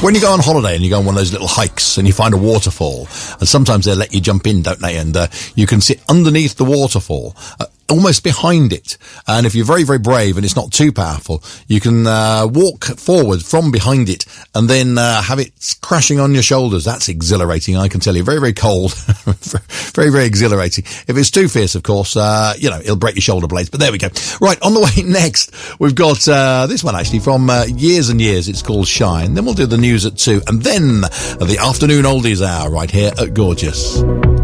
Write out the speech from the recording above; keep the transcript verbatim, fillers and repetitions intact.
When you go on holiday and you go on one of those little hikes and you find a waterfall, and sometimes they let you jump in, don't they? And uh, you can sit underneath the waterfall, uh, almost behind it. And if you're very, very brave and it's not too powerful, you can uh, walk forward from behind it and then uh, have it crashing on your shoulders. That's exhilarating, I can tell you. Very, very cold. Very, very exhilarating. If it's too fierce, of course, uh, you know, it'll break your shoulder blades. But there we go. Right, on the way next, we've got uh, this one actually from uh, years and years. It's called Shine. Then we'll do the news at two. And then the afternoon oldies hour right here at Gorgeous.